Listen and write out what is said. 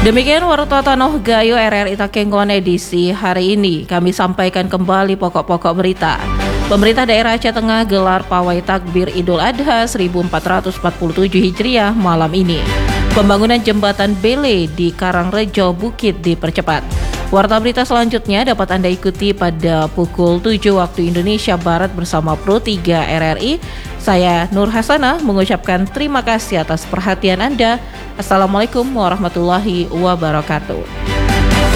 Demikian Warta Tanoh Gayo RRI Takenggon edisi hari ini. Kami sampaikan kembali pokok-pokok berita. Pemerintah daerah Aceh Tengah gelar pawai takbir Idul Adha 1447 Hijriah malam ini. Pembangunan jembatan Bele di Karangrejo Bukit dipercepat. Warta berita selanjutnya dapat Anda ikuti pada pukul 7 waktu Indonesia Barat bersama Pro 3 RRI. Saya Nur Hasanah mengucapkan terima kasih atas perhatian Anda. Assalamualaikum warahmatullahi wabarakatuh.